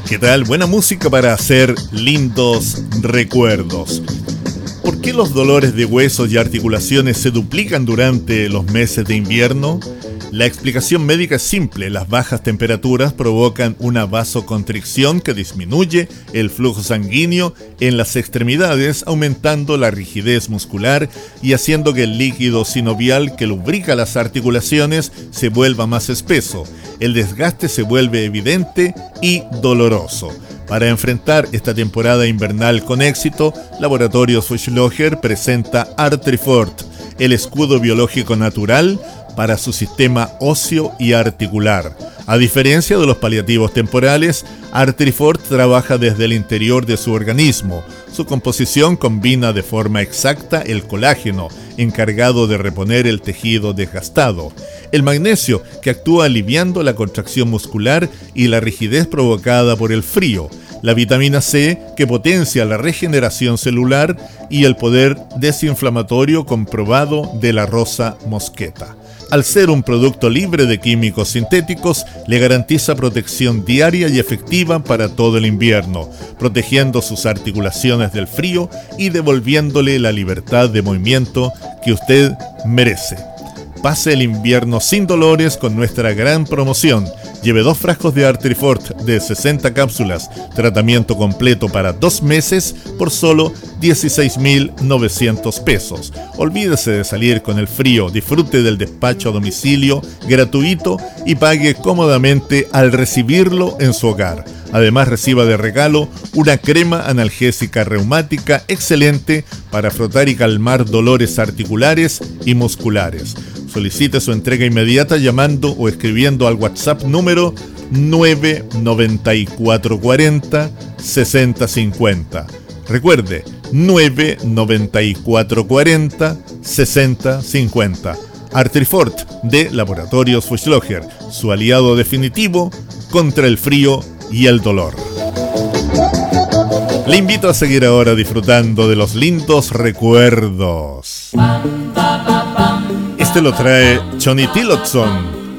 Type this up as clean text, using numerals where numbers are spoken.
¿Qué tal? Buena música para hacer lindos recuerdos. ¿Por qué los dolores de huesos y articulaciones se duplican durante los meses de invierno? La explicación médica es simple. Las bajas temperaturas provocan una vasoconstricción que disminuye el flujo sanguíneo en las extremidades, aumentando la rigidez muscular y haciendo que el líquido sinovial que lubrica las articulaciones se vuelva más espeso. El desgaste se vuelve evidente y doloroso. Para enfrentar esta temporada invernal con éxito, Laboratorios Fuchslocher presenta Artrifort, el escudo biológico natural para su sistema óseo y articular. A diferencia de los paliativos temporales, Artrifort trabaja desde el interior de su organismo. Su composición combina de forma exacta el colágeno, encargado de reponer el tejido desgastado, el magnesio, que actúa aliviando la contracción muscular y la rigidez provocada por el frío, la vitamina C, que potencia la regeneración celular, y el poder desinflamatorio comprobado de la rosa mosqueta. Al ser un producto libre de químicos sintéticos, le garantiza protección diaria y efectiva para todo el invierno, protegiendo sus articulaciones del frío y devolviéndole la libertad de movimiento que usted merece. Pase el invierno sin dolores con nuestra gran promoción. Lleve 2 frascos de Artrifort de 60 cápsulas, tratamiento completo para 2 meses por solo 16.900 pesos. Olvídese de salir con el frío, disfrute del despacho a domicilio gratuito y pague cómodamente al recibirlo en su hogar. Además, reciba de regalo una crema analgésica reumática excelente para frotar y calmar dolores articulares y musculares. Solicite su entrega inmediata llamando o escribiendo al WhatsApp número 99440 6050. Recuerde, 99440 6050. Artrifort de Laboratorios Fuchslocher, su aliado definitivo contra el frío y el dolor. Le invito a seguir ahora disfrutando de los lindos recuerdos. Este lo trae Johnny Tillotson.